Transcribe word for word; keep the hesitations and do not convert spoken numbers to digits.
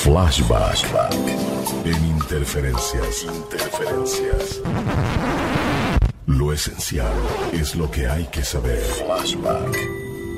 Flashback. En interferencias. Interferencias. Lo esencial es lo que hay que saber. Flashback.